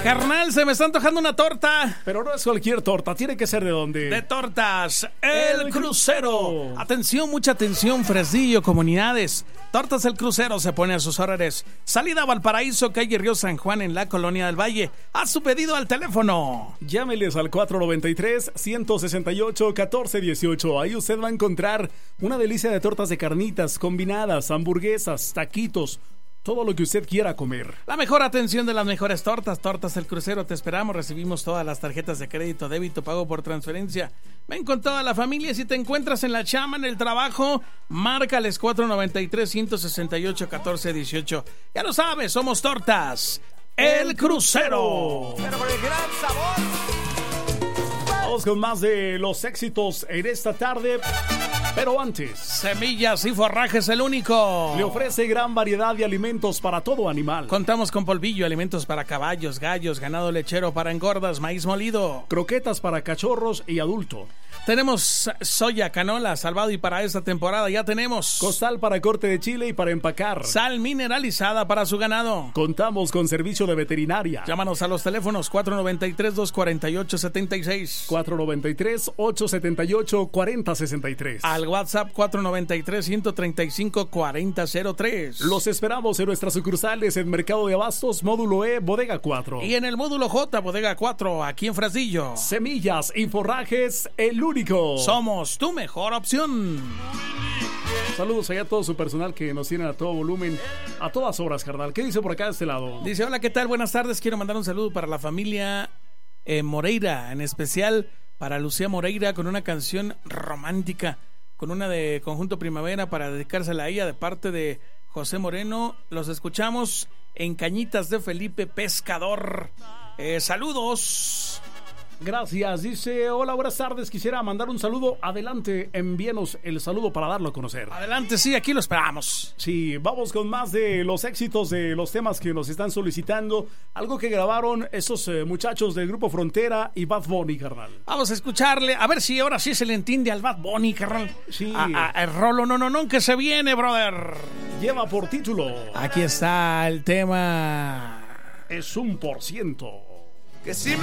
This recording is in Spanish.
Carnal, se me está antojando una torta. Pero no es cualquier torta, tiene que ser de dónde. De Tortas El Crucero. Atención, mucha atención, Fresnillo, comunidades. Tortas El Crucero se pone a sus órdenes. Salida a Valparaíso, calle Río San Juan, en la Colonia del Valle. Haz su pedido al teléfono. Llámeles al 493-168-1418. Ahí usted va a encontrar una delicia de tortas de carnitas, combinadas, hamburguesas, taquitos, todo lo que usted quiera comer. La mejor atención de las mejores tortas. Tortas El Crucero, te esperamos. Recibimos todas las tarjetas de crédito, débito, pago por transferencia. Ven con toda la familia. Si te encuentras en la chamba, en el trabajo, márcales 493-168-1418. Ya lo sabes, somos Tortas El Crucero. Pero con el gran sabor. Vamos con más de los éxitos en esta tarde. Pero antes, Semillas y Forrajes El Único le ofrece gran variedad de alimentos para todo animal. Contamos con polvillo, alimentos para caballos, gallos, ganado lechero, para engordas, maíz molido, croquetas para cachorros y adulto. Tenemos soya, canola, salvado, y para esta temporada ya tenemos costal para corte de chile y para empacar, sal mineralizada para su ganado. Contamos con servicio de veterinaria. Llámanos a los teléfonos 493-248-76, 493-878-4063, al WhatsApp 493-135-4003. Los esperamos en nuestras sucursales en Mercado de Abastos, Módulo E, Bodega 4. Y en el Módulo J, Bodega 4, aquí en Fresnillo. Semillas y Forrajes El Único. Somos tu mejor opción. Saludos allá a todo su personal que nos tienen a todo volumen, a todas horas, carnal. ¿Qué dice por acá de este lado? Dice, hola, ¿qué tal? Buenas tardes. Quiero mandar un saludo para la familia Moreira, en especial para Lucía Moreira, con una canción romántica, con una de Conjunto Primavera, para dedicársela a ella de parte de José Moreno. Los escuchamos en Cañitas de Felipe Pescador. Saludos. Gracias. Dice, hola, buenas tardes. Quisiera mandar un saludo. Adelante, envíenos el saludo para darlo a conocer. Adelante, sí, aquí lo esperamos. Sí, vamos con más de los éxitos de los temas que nos están solicitando. Algo que grabaron esos muchachos del Grupo Frontera y Bad Bunny, carnal. Vamos a escucharle, a ver si ahora sí se le entiende al Bad Bunny, carnal. Sí. El rolo no, que se viene, brother. Lleva por título, aquí está el tema. Es 1%. Que sí